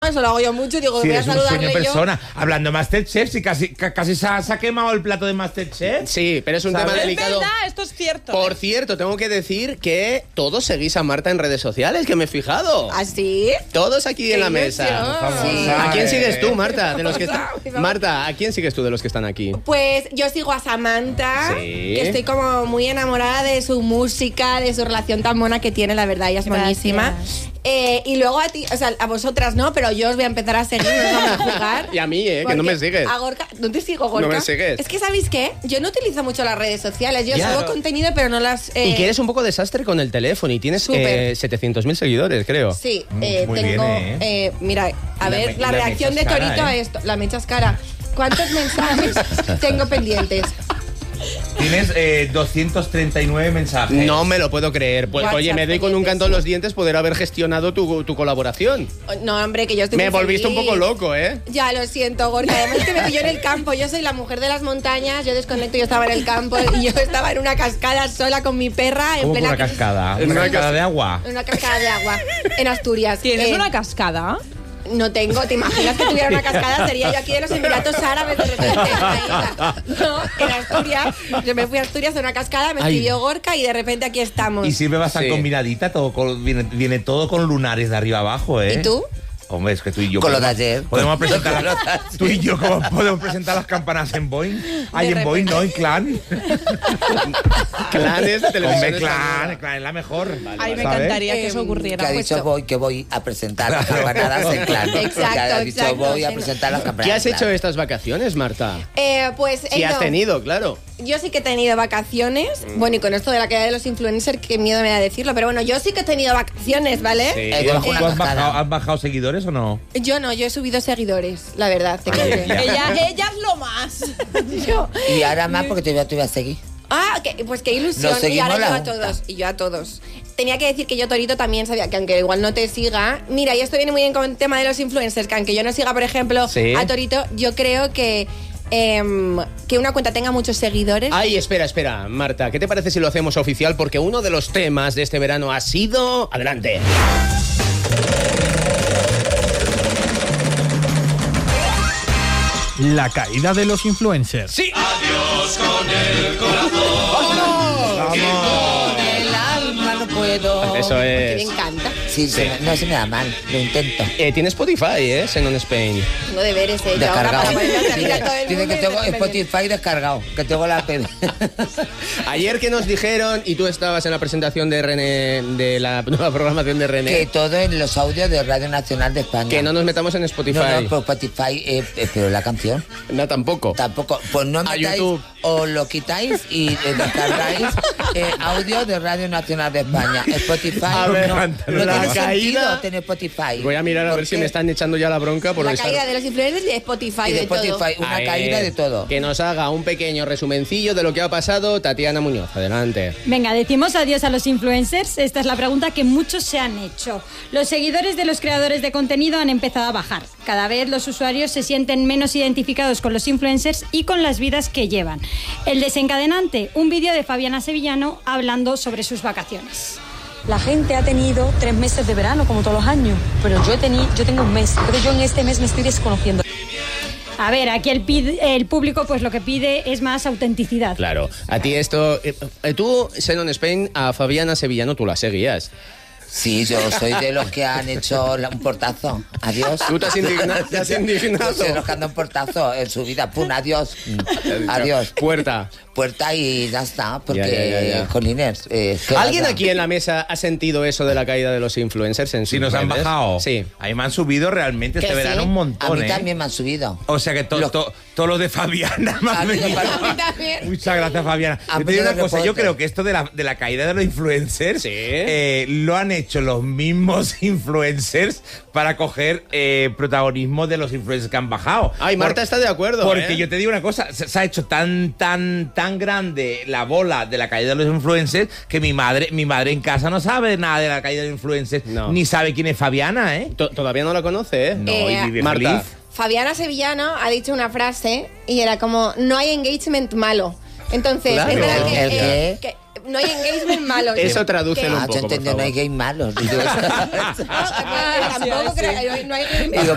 eso lo hago yo mucho. Digo, Sí, voy a es un saludarle sueño yo. persona. Hablando de Masterchef, si casi se ha quemado el plato de Masterchef. Sí, pero es un tema ¿Sabes? Es delicado. verdad, esto es cierto. Por cierto, tengo que decir que todos seguís a Marta en redes sociales, que me he fijado. ¿Así? Todos aquí en la mesa. Sí. ¿A quién sigues tú, Marta? De los que Vamos. Marta, ¿a quién sigues tú de los que están aquí? Pues yo sigo a Samantha, Sí. que estoy como muy enamorada de su música, de su relación tan mona que tiene, la verdad, ella es Gracias. monísima. Y luego a ti, o sea, a vosotras no, pero yo os voy a empezar a seguir, nos vamos a jugar. Y a mí, que no Porque me sigues. a Gorka, ¿no te sigo, Gorka? No me sigues. Es que, ¿sabéis qué? Yo no utilizo mucho las redes sociales, yo Ya. subo contenido, pero no las... Y que eres un poco desastre con el teléfono y tines Súper. 700.000 seguidores, creo. Sí, Muy tengo... bien, mira, a ver, la la reacción de mechas cara, Torito a esto. La mechas cara. ¿Cuántos mensajes tengo pendientes? Tienes 239 mensajes. No me lo puedo creer. Pues, WhatsApp oye, me doy con un pendientes. canto en los dientes poder haber gestionado tu colaboración. No, hombre, que yo estoy Me muy volviste un feliz. poco loco, ¿eh? Ya, lo siento, Gorka. Además que me pilló en el campo. Yo soy la mujer de las montañas. Yo desconecto, yo estaba en el campo y yo estaba en una cascada sola con mi perra en ¿Cómo que plena una cascada? En ¿Una una cascada de agua? En una cascada de agua en Asturias. ¿Tienes una cascada? No tengo, ¿te imaginas que tuviera una cascada? Sería yo aquí de los Emiratos Árabes de repente. No, en Asturias. Yo me fui a Asturias a una cascada, me escribió Gorka y de repente aquí estamos. Y siempre va a estar Sí. combinadita, viene todo con lunares de arriba abajo, ¿eh? ¿Y tú? Hombre, es que tú y yo... Con lo de ayer. Podemos presentar tú y yo, ¿cómo podemos presentar las campanas en Boeing? Ay, en Boeing no, en Clan. Clanes de televisión Hombre, española. Clan es la mejor. Ay, me ¿sabes? encantaría que eso Que ocurriera. ha dicho que voy a presentar las campanadas en Clan. Exacto, Que ha dicho exacto. voy a presentar las campanadas ¿Qué has en hecho Clan. estas vacaciones, Marta? Pues he Si has ido- tenido, claro. Yo sí que he tenido vacaciones. Bueno, y con esto de la caída de los influencers, qué miedo me da decirlo. Pero bueno, yo sí que he tenido vacaciones, ¿vale? Sí. Yo bajo ¿Tú una has cascada. bajado seguidores o no? Yo no, yo he subido seguidores, la verdad. Te quiero decir. Ella es lo más. Yo- Y ahora más porque te voy a seguir. Pues qué ilusión. Nos Y ahora seguimos yo a la junta. todos. Y yo a todos. Tenía que decir que yo, Torito, también sabía que aunque igual no te siga. Mira, y esto viene muy bien con el tema de los influencers, que aunque yo no siga, por ejemplo, Sí. a Torito, yo creo que una cuenta tenga muchos seguidores. Ay, espera, Marta, ¿qué te parece si lo hacemos oficial? Porque uno de los temas de este verano ha sido... Adelante. La caída de los influencers. ¡Sí! El alma no puedo. Eso Que me es. encanta. Sí, no se me da mal, lo intento. Tiene Spotify, ¿eh? Xenon Spain. Tengo deberes, yo ahora Descargado. para ponerme a salir a todo el Tiene mundo que y tengo decirme bien. Spotify descargado, que tengo la app. Ayer que nos dijeron, y tú estabas en la presentación de René, de la nueva programación de René, Que todo en los audios de Radio Nacional de España. que no nos metamos en Spotify. No, pues Spotify, pero la canción No, tampoco. tampoco. Pues no A metáis YouTube. o lo quitáis y descargáis audio de Radio Nacional de España. Spotify A ver, no la tiene caída- sentido tener Spotify. Voy a mirar a ver si Porque me están echando ya la bronca por La estar- caída de los influencers y de Spotify, y de de todo. Spotify, una A caída ver, de todo. Que nos haga un pequeño resumencillo de lo que ha pasado Tatiana Muñoz. Adelante. Venga, decimos adiós a los influencers. Esta es la pregunta que muchos se han hecho. Los seguidores de los creadores de contenido han empezado a bajar. Cada vez los usuarios se sienten menos identificados con los influencers y con las vidas que llevan. El desencadenante, un vídeo de Fabiana Sevillano hablando sobre sus vacaciones. La gente ha tenido 3 meses de verano, como todos los años, pero yo tengo un mes. Entonces yo en este mes me estoy desconociendo. A ver, aquí el público pues lo que pide es más autenticidad. Claro. A ti esto... tú, Xenon Spain, a Fabiana Sevillano tú la seguías. Sí, yo soy de los que han hecho un portazo. Adiós. Tú te has indignado. Yo soy de los que han dado un portazo en su vida. Pum, adiós. Adiós. Puerta. Puerta y ya está. Porque, Ya. jolines. ¿Alguien aquí en la mesa ha sentido eso de la caída de los influencers en Si sus nos han redes? bajado. Sí. A mí me han subido realmente este Que verano sí. un A montón, mí ¿eh? también me han subido. O sea que todo lo de Fabiana me A ha mí venido. me A mí también. Muchas gracias, Fabiana. A Yo te mí digo no una me cosa, puedo yo creer. creo que esto de la caída de los influencers Sí. lo han hecho los mismos influencers para coger protagonismo de los influencers que han bajado. Ay, Marta está de acuerdo. Porque ¿eh? yo te digo una cosa, se ha hecho tan grande la bola de la caída de los influencers que mi madre en casa no sabe nada de la caída de los influencers, No. ni sabe quién es Fabiana, ¿eh? Todavía no la conoce, ¿eh? No, y vive Marta. feliz. Fabiana Sevillano ha dicho una frase y era como, no hay engagement malo. Entonces, Claro. es verdad que, ¿El qué? que no hay engagement malo. Eso tradúcelo un Ah, poco, yo por entendí, no favor. hay gay malos. Y yo, Tampoco creo, no hay digo,